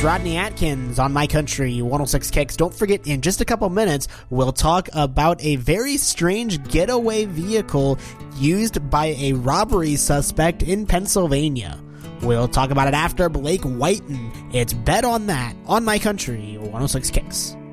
Rodney Atkins on My Country 106 Kicks. Don't forget, in just a couple minutes, we'll talk about a very strange getaway vehicle used by a robbery suspect in Pennsylvania. We'll talk about it after Blake Whiten. It's Bet on That on My Country 106 Kicks.